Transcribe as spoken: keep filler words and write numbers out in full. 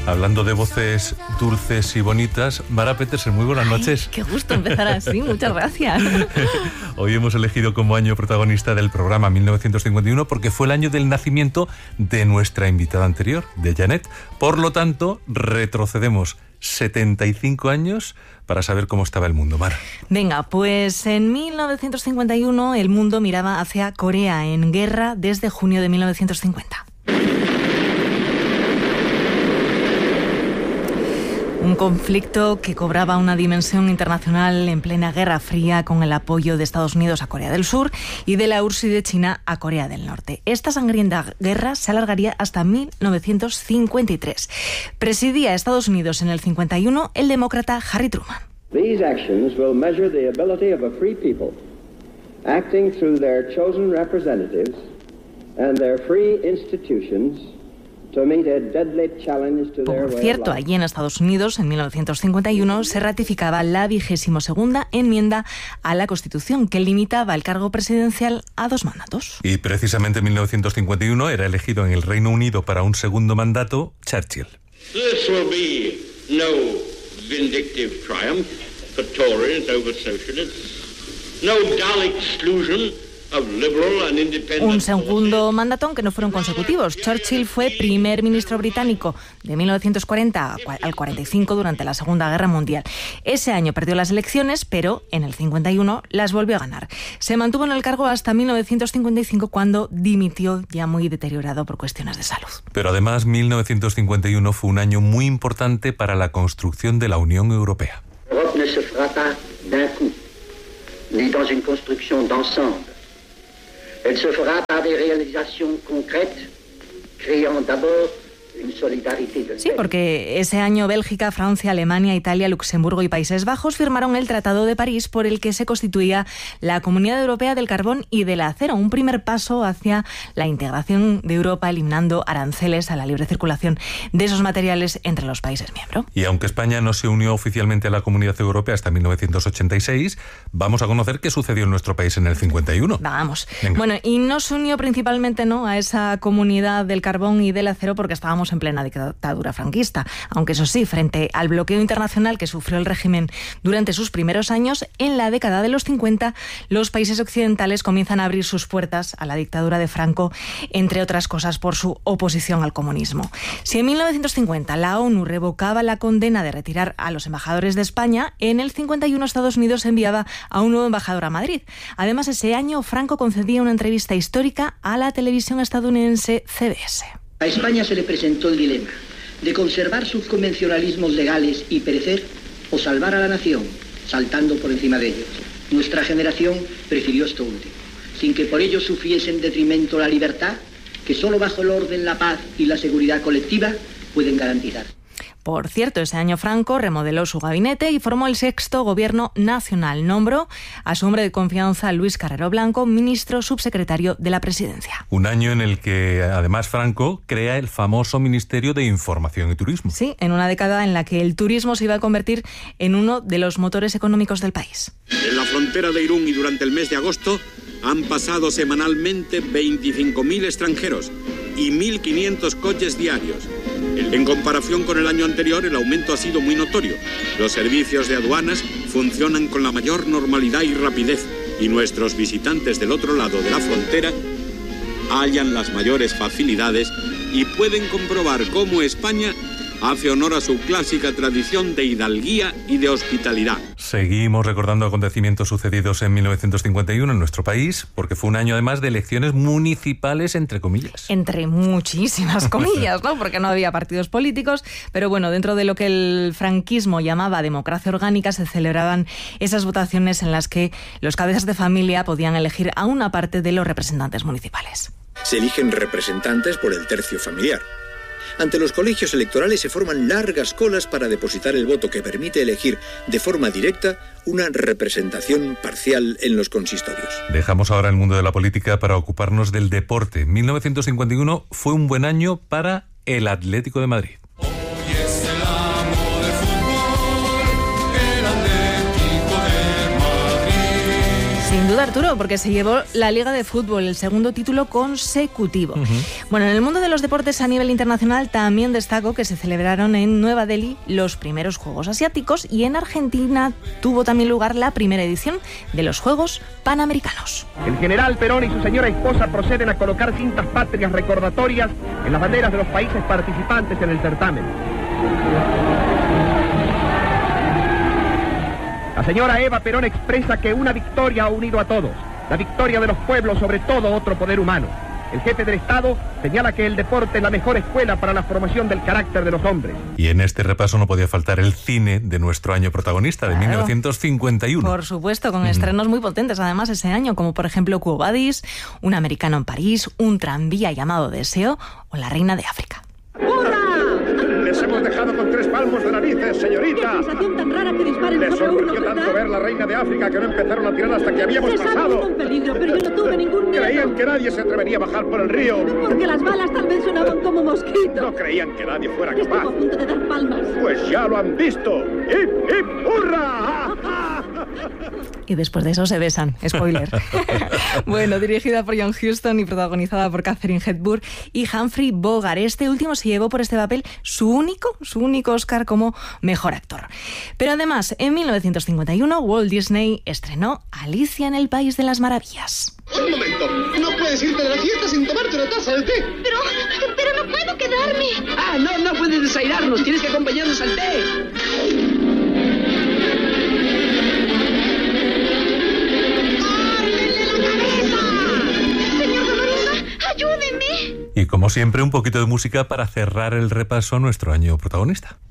Hablando de voces dulces y bonitas, Mara Petersen, muy buenas noches. Ay, qué gusto empezar así, muchas gracias. Hoy hemos elegido como año protagonista del programa mil novecientos cincuenta y uno porque fue el año del nacimiento de nuestra invitada anterior, de Janet. Por lo tanto, retrocedemos setenta y cinco años para saber cómo estaba el mundo, Mara. Venga, pues en mil novecientos cincuenta y uno el mundo miraba hacia Corea en guerra desde junio de mil novecientos cincuenta. Un conflicto que cobraba una dimensión internacional en plena Guerra Fría con el apoyo de Estados Unidos a Corea del Sur y de la U R S S de China a Corea del Norte. Esta sangrienta guerra se alargaría hasta mil novecientos cincuenta y tres. Presidía Estados Unidos en el cincuenta y uno el demócrata Harry Truman. These actions will measure the ability of a free people acting through their chosen representatives and their free institutions. Por cierto, allí en Estados Unidos, en mil novecientos cincuenta y uno, se ratificaba la vigésimo segunda enmienda a la Constitución, que limitaba el cargo presidencial a dos mandatos. Y precisamente en mil novecientos cincuenta y uno era elegido en el Reino Unido para un segundo mandato Churchill. This will be no vindictive triumph for Tories over socialists, no dull exclusion. Un segundo mandato, aunque no fueron consecutivos. Churchill fue primer ministro británico de mil novecientos cuarenta al cuarenta y cinco durante la Segunda Guerra Mundial. Ese año perdió las elecciones, pero en el cincuenta y uno las volvió a ganar. Se mantuvo en el cargo hasta mil novecientos cincuenta y cinco, cuando dimitió ya muy deteriorado por cuestiones de salud. Pero además, mil novecientos cincuenta y uno fue un año muy importante para la construcción de la Unión Europea. L'Europe ne se fera pas d'un coup, ni dans une construction d'ensemble. Elle se fera par des réalisations concrètes, créant d'abord une solidarité de... Sí, porque ese año Bélgica, Francia, Alemania, Italia, Luxemburgo y Países Bajos firmaron el Tratado de París, por el que se constituía la Comunidad Europea del Carbón y del Acero, un primer paso hacia la integración de Europa, eliminando aranceles a la libre circulación de esos materiales entre los países miembros. Y aunque España no se unió oficialmente a la Comunidad Europea hasta mil novecientos ochenta y seis, vamos a conocer qué sucedió en nuestro país en el cincuenta y uno. Vamos. Venga. Bueno, y no se unió principalmente no a esa Comunidad del Carbón y del Acero porque estábamos en plena dictadura franquista, aunque eso sí, frente al bloqueo internacional que sufrió el régimen durante sus primeros años, en la década de los cincuenta, los países occidentales comienzan a abrir sus puertas a la dictadura de Franco, entre otras cosas por su oposición al comunismo. Si en mil novecientos cincuenta la ONU revocaba la condena de retirar a los embajadores de España, en el cincuenta y uno Estados Unidos enviaba a un nuevo embajador a Madrid. Además, ese año Franco concedía una entrevista histórica a la televisión estadounidense C B S. A España se le presentó el dilema de conservar sus convencionalismos legales y perecer, o salvar a la nación, saltando por encima de ellos. Nuestra generación prefirió esto último, sin que por ello sufriese en detrimento la libertad, que solo bajo el orden, la paz y la seguridad colectiva pueden garantizar. Por cierto, ese año Franco remodeló su gabinete y formó el sexto gobierno nacional. Nombró a su hombre de confianza, Luis Carrero Blanco, ministro subsecretario de la Presidencia. Un año en el que, además, Franco crea el famoso Ministerio de Información y Turismo. Sí, en una década en la que el turismo se iba a convertir en uno de los motores económicos del país. En la frontera de Irún y durante el mes de agosto han pasado semanalmente veinticinco mil extranjeros y mil quinientos coches diarios. En comparación con el año anterior, el aumento ha sido muy notorio. Los servicios de aduanas funcionan con la mayor normalidad y rapidez, y nuestros visitantes del otro lado de la frontera hallan las mayores facilidades y pueden comprobar cómo España hace honor a su clásica tradición de hidalguía y de hospitalidad. Seguimos recordando acontecimientos sucedidos en mil novecientos cincuenta y uno en nuestro país, porque fue un año además de elecciones municipales, entre comillas. Entre muchísimas comillas, ¿no? Porque no había partidos políticos, pero bueno, dentro de lo que el franquismo llamaba democracia orgánica, se celebraban esas votaciones en las que los cabezas de familia podían elegir a una parte de los representantes municipales. Se eligen representantes por el tercio familiar. Ante los colegios electorales se forman largas colas para depositar el voto que permite elegir de forma directa una representación parcial en los consistorios. Dejamos ahora el mundo de la política para ocuparnos del deporte. mil novecientos cincuenta y uno fue un buen año para el Atlético de Madrid. Sin dudar Arturo, porque se llevó la Liga de Fútbol, el segundo título consecutivo. Uh-huh. Bueno, en el mundo de los deportes a nivel internacional también destaco que se celebraron en Nueva Delhi los primeros Juegos Asiáticos y en Argentina tuvo también lugar la primera edición de los Juegos Panamericanos. El general Perón y su señora esposa proceden a colocar cintas patrias recordatorias en las banderas de los países participantes en el certamen. La señora Eva Perón expresa que una victoria ha unido a todos, la victoria de los pueblos sobre todo otro poder humano. El jefe del Estado señala que el deporte es la mejor escuela para la formación del carácter de los hombres. Y en este repaso no podía faltar el cine de nuestro año protagonista, de claro. mil novecientos cincuenta y uno. Por supuesto, con mm. estrenos muy potentes además ese año, como por ejemplo Quo Vadis, Un americano en París, Un tranvía llamado Deseo o La reina de África. Les hemos dejado con tres palmos de narices, señorita. ¡Qué sensación tan rara que disparen Les sobre uno, sorprendió tanto ver la reina de África que no empezaron a tirar hasta que habíamos Se pasado. con peligro, pero yo no tuve ningún miedo. Creían que nadie se atrevería a bajar por el río. Porque las balas tal vez sonaban como mosquitos. No creían que nadie fuera capaz. Estuvo a punto de dar palmas. Pues ya lo han visto. ¡Hip, hip, hurra! Y después de eso se besan. Spoiler. Bueno, dirigida por John Huston y protagonizada por Katharine Hepburn y Humphrey Bogart. Este último se llevó por este papel su único, su único Oscar como mejor actor. Pero además, en mil novecientos cincuenta y uno, Walt Disney estrenó Alicia en el País de las Maravillas. Un momento, no puedes irte de la fiesta sin tomarte una taza de té. Pero, pero no puedo quedarme. Ah, no, no puedes desairarnos, tienes que acompañarnos al té. ¡Ayúdenme! Y como siempre, un poquito de música para cerrar el repaso a nuestro año protagonista.